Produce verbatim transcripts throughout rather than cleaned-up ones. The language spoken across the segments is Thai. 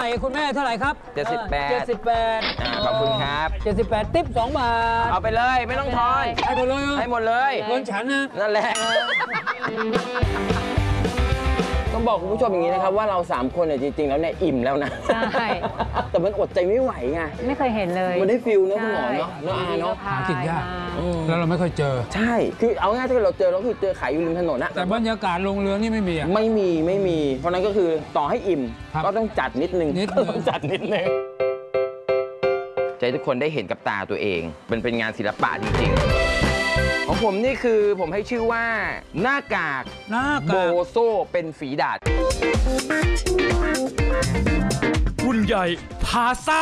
คุณแม่เท่าไหร่ครับเจ็ดสิบแปดเจ็ดสิบแปดขอบคุณครับเจ็ดสิบแปดติ๊บสองบาทเอาไปเลยไม่ต้องทอนให้หมดเลยให้หมดเลยเงินฉันนะนั่นแหละต้องบอกคุณผู้ชมอย่างนี้นะครับว่าเราสามคนเนี่ยจริงๆแล้วเนี่ยอิ่มแล้วนะใช่แต่มันอดใจไม่ไหวไงไม่เคยเห็นเลยมันได้ฟิลเนอะคุณหมอเนาะเนาะอาเนาะหากินยากแล้วเราไม่ค่อยเจอใช่คือเอาง่ายๆถ้าเราเจอเราคือเจอขายอยู่ริมถนนนะแต่บรรยากาศโรงเรือนี่ไม่มีอ่ะไม่มีไม่มีเพราะนั้นก็คือต่อให้อิ่มก็ต้องจัดนิดนึงต้องจัดนิดนึงใจทุกคนได้เห็นกับตาตัวเองมันเป็นงานศิลปะจริงๆของผมนี่คือผมให้ชื่อว่าหน้ากากโบโซเป็นฝีดาษรุ่นใหญ่พาซ่า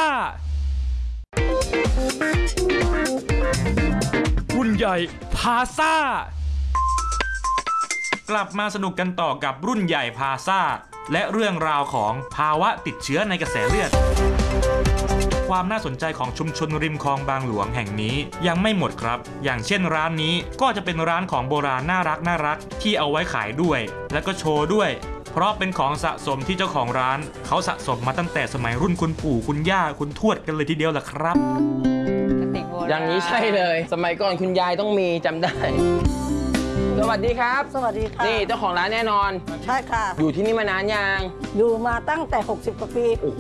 รุ่นใหญ่พาซ่ากลับมาสนุกกันต่อกับรุ่นใหญ่พาซ่าและเรื่องราวของภาวะติดเชื้อในกระแสเลือดความน่าสนใจของชุมชนริมคลองบางหลวงแห่งนี้ยังไม่หมดครับอย่างเช่นร้านนี้ก็จะเป็นร้านของโบราณน่ารักน่ารักที่เอาไว้ขายด้วยและก็โชว์ด้วยเพราะเป็นของสะสมที่เจ้าของร้านเขาสะสมมาตั้งแต่สมัยรุ่นคุณปู่คุณย่าคุณทวดกันเลยทีเดียวล่ะครับอย่างนี้ใช่เลยสมัยก่อนคุณยายต้องมีจำได้สวัสดีครับสวัสดีค่ะนี่เจ้าของร้านแน่นอนใช่ค่ะอยู่ที่นี่มานานยังอยู่มาตั้งแต่หกสิบกว่าปีโอ้โห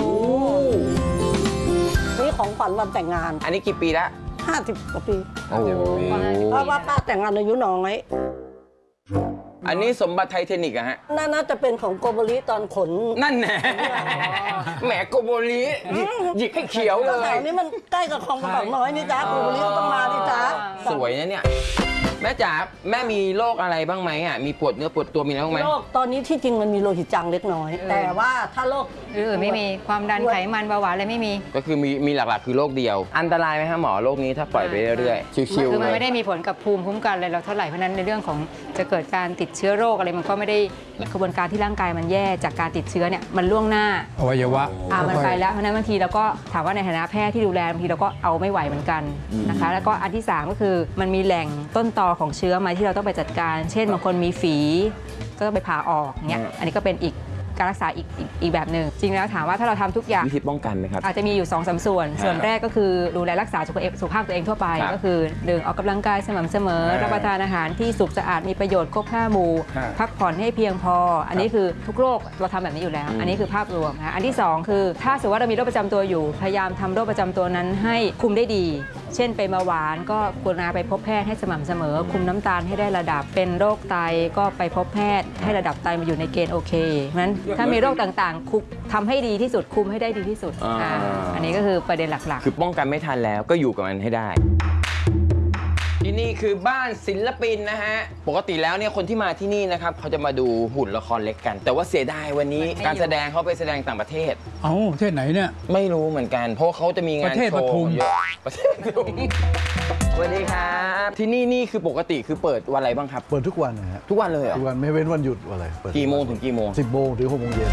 นี่ของขวัญวันแต่งงานอันนี้กี่ปีละห้าสิบกว่าปีโอ้โหเพราะว่าป้าแต่งงานอายุน้อยอันนี้สมบัติไทเทนิกอะฮะน่าจะเป็นของโกโบริตอนขนนั่นแหละแหมโกโบริหยิกให้เขียวเลยแถวนี้มันใกล้กับคลองกระเป๋าน้อยนี่จ้าโกโบริต้องมาดิจ้าสวยนะเนี่ยแม่จ๋าแม่มีโรคอะไรบ้างไหมอ่ะมีปวดเนื้อปวดตัวมีอะไรบ้างไหมโรคตอนนี้ที่จริงมันมีโลหิตจางเล็กน้อยแต่ว่าถ้าโรคอื่นไม่มีความดันไขมันเบาหวานอะไรไม่มีก็คือมีมีหลักๆคือโรคเดียวอันตรายไหมฮะหมอโรคนี้ถ้าปล่อยไปเรื่อยๆชิวๆคือมันไม่ได้มีผลกับภูมิคุ้มกันอะไรเราเท่าไหร่เพราะนั้นในเรื่องของจะเกิดการติดเชื้อโรคอะไรมันก็ไม่ได้กระบวนการที่ร่างกายมันแย่จากการติดเชื้อเนี่ยมันล่วงหน้าอวัยวะอ่ามันไปแล้วเพราะนั้นบางทีเราก็ถามว่าในฐานะแพทย์ที่ดูแลบางทีเราก็เอาไม่ไหวเหมือนกันนะคะแล้วก็อันที่สามก็คือมันมีแหล่งต้นตอของเชื้อมาที่เราต้องไปจัดการเช่นบางคนมีฝีก็ต้องไปผ่าออกเงี้ยอันนี้ก็เป็นอีกการรักษาอีกอีกแบบหนึ่งจริงแล้วถามว่าถ้าเราทำทุกอย่างวิธีป้องกันไหมครับอาจจะมีอยู่ สองสาม ส่วนส่วนแรกก็คือดูแลรักษาสุขภาพตัวเองทั่วไปก็คือหนึ่งออกกำลังกายสม่ำเสมอรับประทานอาหารที่สุขสะอาดมีประโยชน์ครบห้าหมู่พักผ่อนให้เพียงพออันนี้คือทุกโรคเราทำแบบนี้อยู่แล้วอันนี้คือภาพรวมนะอันที่สองคือถ้าสมมติว่าเรามีโรคประจำตัวอยู่พยายามทำโรคประจำตัวนั้นให้คุมได้ดีเช่นเป็นเบาหวานก็ควรไปพบแพทย์ให้สม่ำเสมอคุมน้ำตาลให้ได้ระดับเป็นโรคไตก็ไปพบแพทย์ให้ระดับไตมาอยู่ในเกณฑ์โอเคเพราะฉะนั้นถ้ามีโรคต่างๆคุมทำให้ดีที่สุดคุมให้ได้ดีที่สุด อ, อันนี้ก็คือประเด็นหลักๆคือป้องกันไม่ทันแล้วก็อยู่กับมันให้ได้ที่นี่คือบ้านศิลปินนะฮะปกติแล้วเนี่ยคนที่มาที่นี่นะครับเขาจะมาดูหุ่นละครเล็กกันแต่ว่าเสียดายวันนี้การแสดงเขาไปแสดงต่างประเทศเอ้าประเทศไหนเนี่ยไม่รู้เหมือนกันเพราะเขาจะมีงานโชว์ประเทศปทุมประเทศปทุมสวัสดีครับที่นี่นี่คือปกติคือเปิดวันอะไรบ้างครับเปิดทุกวันนะฮะทุกวันเลยเหรอทุกวันไม่เว้นวันหยุดอะไรกี่โมงถึงกี่โมงสิบโมงถึงหกโมงเย็น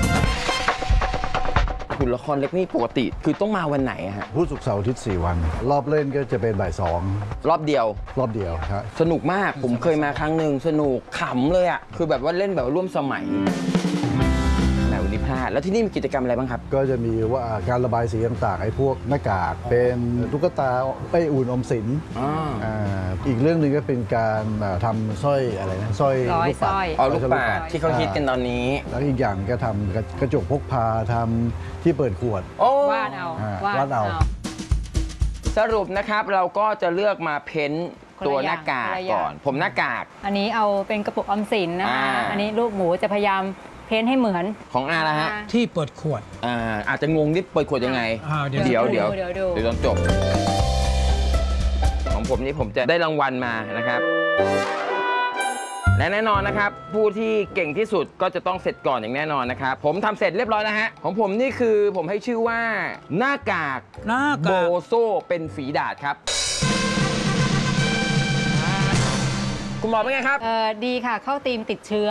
หุ่นละครเล็กนี่ปกติคือต้องมาวันไหนฮะพุธศุกร์เสาร์อาทิตย์สี่วันรอบเล่นก็จะเป็นบ่ายสองรอบเดียวรอบเดียวครับสนุกมากผมเคยมาครั้งหนึ่งสนุกขำเลยอ่ะคือแบบว่าเล่นแบบร่วมสมัยแหมวันนี้พลาดแล้วที่นี่มีกิจกรรมอะไรบ้างครับก็จะมีว่าการระบายสีต่างๆไอ้พวกหน้ากากเป็นตุ๊กตาไปอุ่นอมสินอ่าอีกเรื่องหนึ่งก็เป็นการทำสร้อยอะไรนะสร้อยลูกปัดอ๋อลูกปัดที่เขาฮิตกันตอนนี้แล้วอีกอย่างก็ทำกระจกพกพาทำที่เปิดขวดวาดเอาวาดเอาสรุปนะครับเราก็จะเลือกมาเพ้นตัวหน้ากากก่อนผมหน้ากากอันนี้เอาเป็นกระปุกออมสินนะคะอันนี้ลูกหมูจะพยายามเพ้นให้เหมือนของอาละฮะที่เปิดขวดอ่าอาจจะงงที่เปิดขวดยังไงเดี๋ยวเดี๋ยวเดี๋ยวเดี๋ยวตอนจบของผมนี่ผมจะได้รางวัลมานะครับและแน่นอนนะครับผู้ที่เก่งที่สุดก็จะต้องเสร็จก่อนอย่างแน่นอนนะครับผมทำเสร็จเรียบร้อยแล้วฮะของผมนี่คือผมให้ชื่อว่าหน้ากากโบโซเป็นฝีดาษครับคุณหมอเป็นไงครับเออดีค่ะเข้าธีมติดเชื้อ